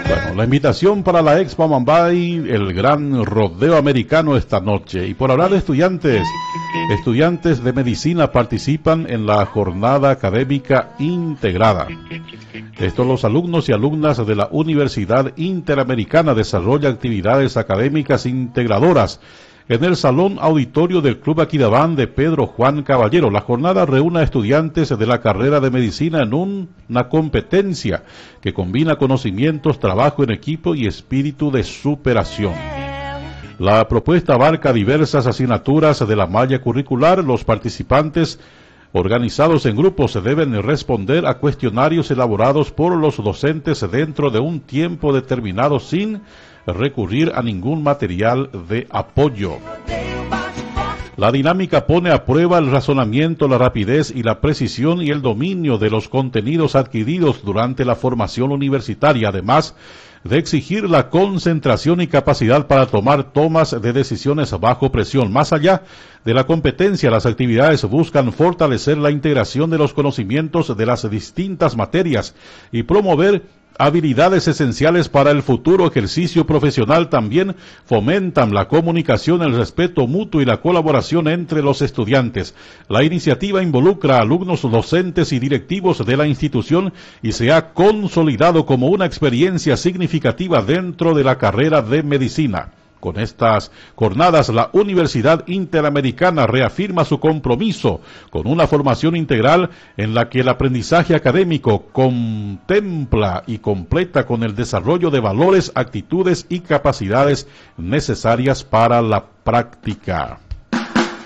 Bueno, la invitación para la Expo Mambay, el gran rodeo americano esta noche. Y por hablar de estudiantes de medicina participan en la jornada académica integrada. Los alumnos y alumnas de la Universidad Interamericana desarrollan actividades académicas integradoras en el Salón Auditorio del Club Aquidabán de Pedro Juan Caballero. La jornada reúne a estudiantes de la carrera de medicina en una competencia que combina conocimientos, trabajo en equipo y espíritu de superación. La propuesta abarca diversas asignaturas de la malla curricular. Los participantes, organizados en grupos, deben responder a cuestionarios elaborados por los docentes dentro de un tiempo determinado sin recurrir a ningún material de apoyo. La dinámica pone a prueba el razonamiento, la rapidez y la precisión y el dominio de los contenidos adquiridos durante la formación universitaria, además de exigir la concentración y capacidad para tomar tomas de decisiones bajo presión. Más allá de la competencia, las actividades buscan fortalecer la integración de los conocimientos de las distintas materias y promover habilidades esenciales para el futuro ejercicio profesional. También fomentan la comunicación, el respeto mutuo y la colaboración entre los estudiantes. La iniciativa involucra a alumnos, docentes y directivos de la institución y se ha consolidado como una experiencia significativa dentro de la carrera de medicina. Con estas jornadas, la Universidad Interamericana reafirma su compromiso con una formación integral en la que el aprendizaje académico contempla y completa con el desarrollo de valores, actitudes y capacidades necesarias para la práctica.